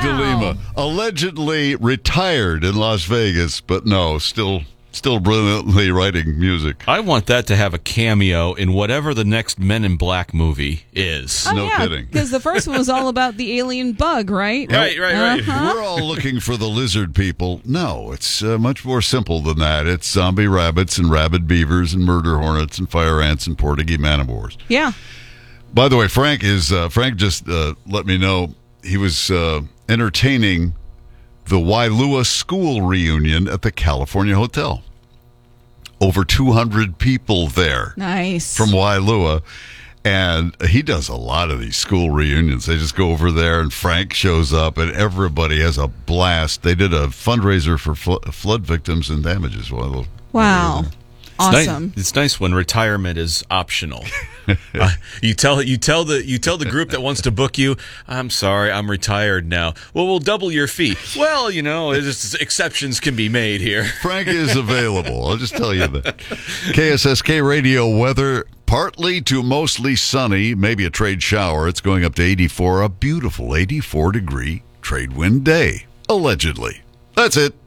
De Lima, allegedly retired in Las Vegas, but no, still brilliantly writing music. I want that to have a cameo in whatever the next Men in Black movie is. No kidding. Because the first one was all about the alien bug, right? Right. We're all looking for the lizard people. No, it's much more simple than that. It's zombie rabbits and rabid beavers and murder hornets and fire ants and Portuguese man-o-wars. Yeah. By the way, Frank just let me know he was entertaining the Wailua school reunion at the California Hotel. Over 200 people there. Nice. From Wailua. And he does a lot of these school reunions. They just go over there and Frank shows up and everybody has a blast. They did a fundraiser for flood victims and damages. Wow. Awesome. It's nice when retirement is optional. You tell the group that wants to book you, I'm sorry, I'm retired now. Well, we'll double your fee. Well, exceptions can be made here. Frank is available. I'll just tell you that. KSSK radio weather, partly to mostly sunny, maybe a trade shower. It's going up to 84, a beautiful 84-degree trade wind day, allegedly. That's it.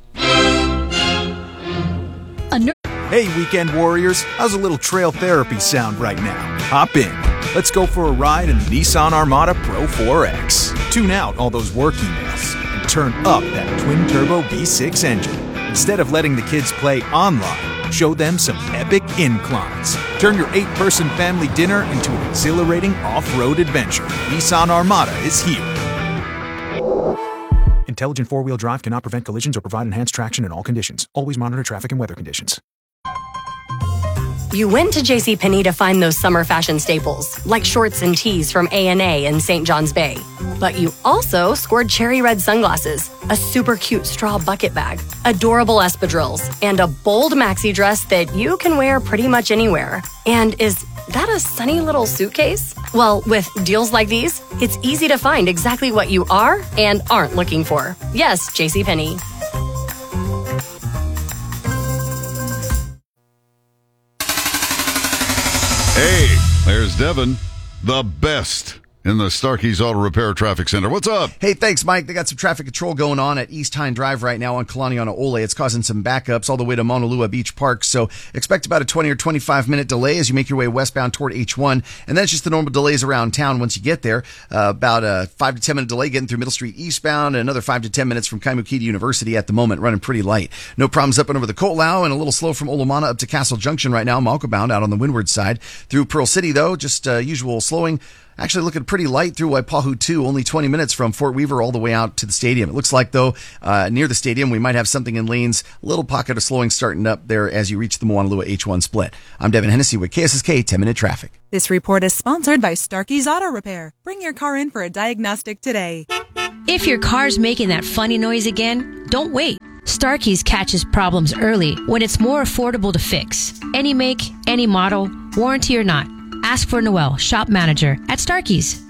Hey, weekend warriors, how's a little trail therapy sound right now? Hop in. Let's go for a ride in the Nissan Armada Pro 4X. Tune out all those work emails and turn up that twin-turbo V6 engine. Instead of letting the kids play online, show them some epic inclines. Turn your 8-person family dinner into an exhilarating off-road adventure. Nissan Armada is here. Intelligent four-wheel drive cannot prevent collisions or provide enhanced traction in all conditions. Always monitor traffic and weather conditions. You went to JCPenney to find those summer fashion staples, like shorts and tees from A&A in St. John's Bay. But you also scored cherry red sunglasses, a super cute straw bucket bag, adorable espadrilles, and a bold maxi dress that you can wear pretty much anywhere. And is that a sunny little suitcase? Well, with deals like these, it's easy to find exactly what you are and aren't looking for. Yes, JCPenney. Hey, there's Devin, the best in the Starkey's Auto Repair Traffic Center. What's up? Hey, thanks, Mike. They got some traffic control going on at East Hine Drive right now on Kalaniana Ole. It's causing some backups all the way to Mauna Lua Beach Park. So expect about a 20 or 25 minute delay as you make your way westbound toward H1. And then it's just the normal delays around town once you get there. About a 5 to 10 minute delay getting through Middle Street eastbound and another 5 to 10 minutes from Kaimukita University at the moment, running pretty light. No problems up and over the Ko'olau and a little slow from Olomana up to Castle Junction right now, Malco bound out on the windward side. Through Pearl City, though, just usual slowing. Actually looking pretty light through Waipahu 2, only 20 minutes from Fort Weaver all the way out to the stadium. It looks like, though, near the stadium, we might have something in lanes, a little pocket of slowing starting up there as you reach the Moana Lua H1 split. I'm Devin Hennessy with KSSK 10-Minute Traffic. This report is sponsored by Starkey's Auto Repair. Bring your car in for a diagnostic today. If your car's making that funny noise again, don't wait. Starkey's catches problems early when it's more affordable to fix. Any make, any model, warranty or not. Ask for Noel, shop manager at Starkey's.